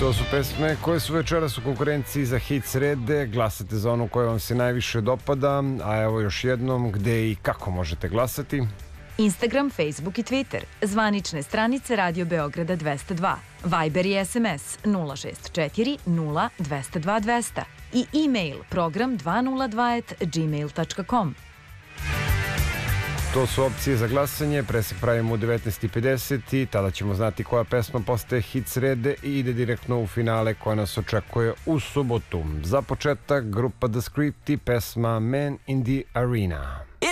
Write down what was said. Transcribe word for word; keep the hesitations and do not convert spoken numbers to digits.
To su pesme koje su večeras u konkurenciji za hit srede. Glasate za onu koja vam se najviše dopada. A evo još jednom gde i kako možete glasati. Instagram, Facebook i Twitter. Zvanične stranice Radio Beograda dvesta dva. Viber i S M S nula šest četiri nula dvesta dva dvesta. I e-mail program dvesta dva at gmail tačka com. To su opcije za glasanje. Presek pravimo u devetnaest i pedeset i tada ćemo znati koja pesma postaje hit srede i ide direktno u finale koja nas očekuje u subotu. Za početak grupa The Script i pesma Man in the Arena.